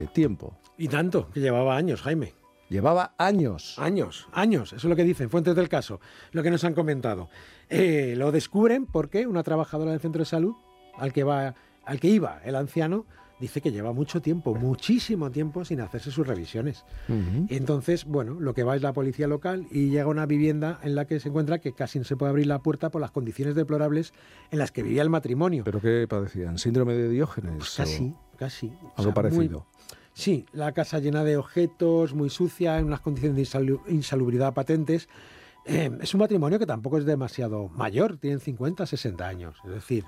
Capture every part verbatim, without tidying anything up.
tiempo. Y tanto, que llevaba años, Jaime. Llevaba años. Años, años, eso es lo que dicen, fuentes del caso, lo que nos han comentado. Eh, lo descubren porque una trabajadora del centro de salud, al que, va, al que iba el anciano, dice que lleva mucho tiempo, muchísimo tiempo sin hacerse sus revisiones. Uh-huh. Entonces, bueno, lo que va es la policía local y llega a una vivienda en la que se encuentra que casi no se puede abrir la puerta por las condiciones deplorables en las que vivía el matrimonio. ¿Pero qué padecían? ¿Síndrome de Diógenes? Pues casi, o... casi. Algo o sea, parecido. Muy... Sí, la casa llena de objetos, muy sucia, en unas condiciones de insalu- insalubridad patentes. Eh, es un matrimonio que tampoco es demasiado mayor, tienen cincuenta, sesenta años, es decir...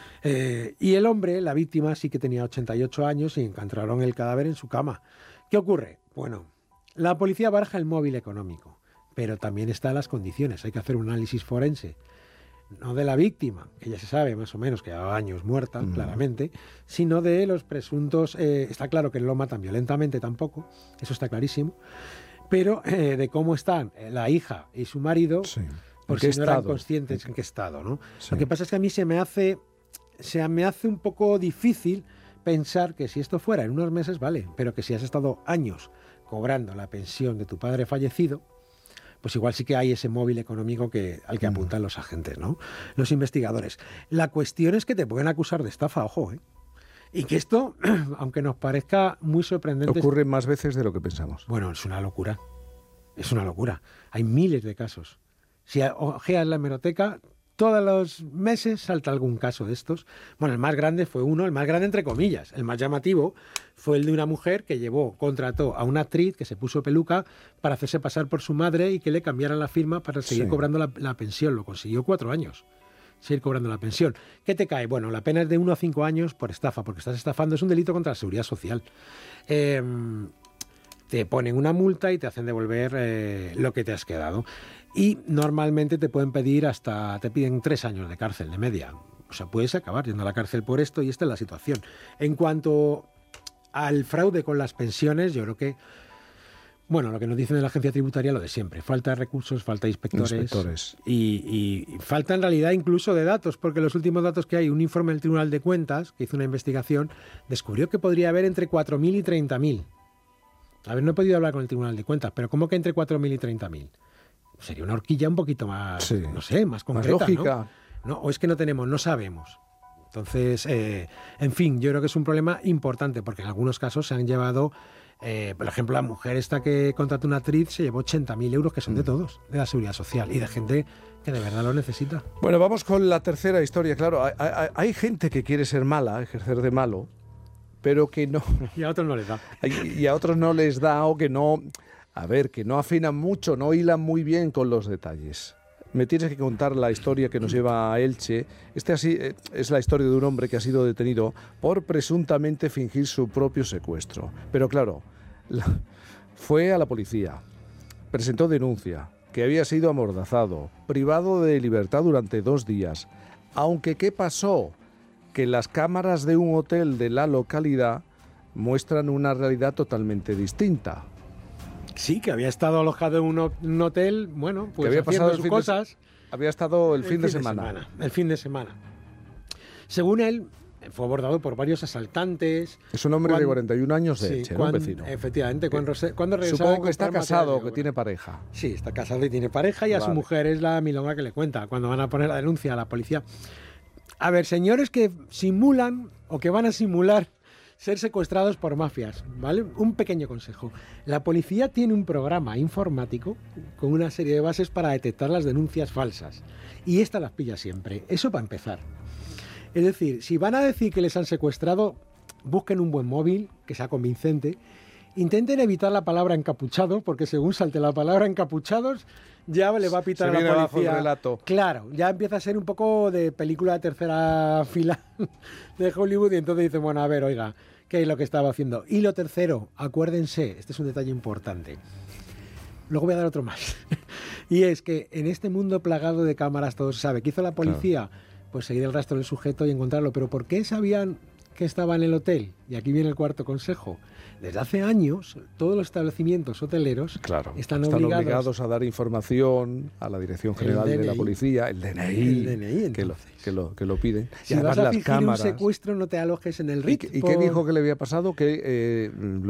Eh, y el hombre, la víctima, sí que tenía ochenta y ocho años y encontraron el cadáver en su cama. ¿Qué ocurre? Bueno, la policía baraja el móvil económico, pero también están las condiciones. Hay que hacer un análisis forense, no de la víctima, que ya se sabe más o menos que llevaba años muerta, mm. claramente, sino de los presuntos... Eh, está claro que no lo matan violentamente tampoco, eso está clarísimo, pero eh, de cómo están la hija y su marido, sí. por si no eran conscientes en qué estado, ¿no? Sí. Lo que pasa es que a mí se me hace... Se me hace un poco difícil pensar que si esto fuera en unos meses, vale, pero que si has estado años cobrando la pensión de tu padre fallecido, pues igual sí que hay ese móvil económico que, al que mm. apuntan los agentes, ¿no? Los investigadores. La cuestión es que te pueden acusar de estafa, ojo, ¿eh? Y que esto, aunque nos parezca muy sorprendente... Ocurre más veces de lo que pensamos. Bueno, es una locura. Es una locura. Hay miles de casos. Si ojeas la hemeroteca... Todos los meses salta algún caso de estos. Bueno, el más grande fue uno, el más grande entre comillas. El más llamativo fue el de una mujer que llevó, contrató a una actriz que se puso peluca para hacerse pasar por su madre y que le cambiaran la firma para seguir sí. cobrando la, la pensión. Lo consiguió cuatro años, seguir cobrando la pensión. ¿Qué te cae? Bueno, la pena es de uno a cinco años por estafa, porque estás estafando, es un delito contra la seguridad social. Eh, te ponen una multa y te hacen devolver eh, lo que te has quedado. Y normalmente te pueden pedir hasta, te piden tres años de cárcel de media. O sea, puedes acabar yendo a la cárcel por esto y esta es la situación. En cuanto al fraude con las pensiones, yo creo que, bueno, lo que nos dicen de la agencia tributaria, lo de siempre. Falta de recursos, falta de inspectores. Inspectores. Y, y falta en realidad incluso de datos, porque los últimos datos que hay, un informe del Tribunal de Cuentas, que hizo una investigación, descubrió que podría haber entre cuatro mil y treinta mil. A ver, no he podido hablar con el Tribunal de Cuentas, pero ¿cómo que entre cuatro mil y treinta mil? Sería una horquilla un poquito más, sí. no sé, más concreta, más lógica. ¿no? ¿No? O es que no tenemos, no sabemos. Entonces, eh, en fin, yo creo que es un problema importante, porque en algunos casos se han llevado, eh, por ejemplo, la mujer esta que contrató una actriz se llevó ochenta mil euros, que son de todos, de la seguridad social, y de gente que de verdad lo necesita. Bueno, vamos con la tercera historia. Claro, hay, hay, hay gente que quiere ser mala, ejercer de malo, pero que no... Y a otros no les da. Y a otros no les da, o que no... A ver, que no afinan mucho, no hilan muy bien con los detalles. Me tienes que contar la historia que nos lleva a Elche. Este así es la historia de un hombre que ha sido detenido por presuntamente fingir su propio secuestro. Pero claro, la, fue a la policía, presentó denuncia, que había sido amordazado, privado de libertad durante dos días. Aunque, ¿qué pasó? Que las cámaras de un hotel de la localidad muestran una realidad totalmente distinta. Sí, que había estado alojado en un, un hotel, bueno, pues había haciendo pasado sus cosas. De, había estado el, el fin, de, de semana. semana. El fin de semana. Según él, fue abordado por varios asaltantes. Es un hombre cuando, de cuarenta y un años de Elche, sí, cuando, ¿no? Vecino. Efectivamente. Cuando, cuando Supongo que está casado, que bueno. tiene pareja. Sí, está casado y tiene pareja, y vale. a su mujer es la milonga que le cuenta cuando van a poner la denuncia a la policía. A ver, señores que simulan o que van a simular ser secuestrados por mafias, ¿vale? Un pequeño consejo. La policía tiene un programa informático con una serie de bases para detectar las denuncias falsas. Y esta las pilla siempre. Eso para empezar. Es decir, si van a decir que les han secuestrado, busquen un buen móvil, que sea convincente. Intenten evitar la palabra encapuchado, porque según salte la palabra encapuchados, ya le va a pitar Se a la viene policía. El relato. Claro, ya empieza a ser un poco de película de tercera fila de Hollywood, y entonces dicen, bueno, a ver, oiga, ¿qué es lo que estaba haciendo? Y lo tercero, acuérdense, este es un detalle importante. Luego voy a dar otro más. Y es que en este mundo plagado de cámaras todo se sabe. ¿Qué hizo la policía? Claro. Pues seguir el rastro del sujeto y encontrarlo. ¿Pero por qué sabían que estaba en el hotel? Y aquí viene el cuarto consejo. Desde hace años, todos los establecimientos hoteleros claro, están, están obligados, obligados a dar información a la Dirección General de la Policía, el D N I, el D N I que, lo, que, lo, que lo piden. Si y además vas a fingir las cámaras, un secuestro, no te alojes en el Ritz. ¿Y, y por... qué dijo que le había pasado? Que eh,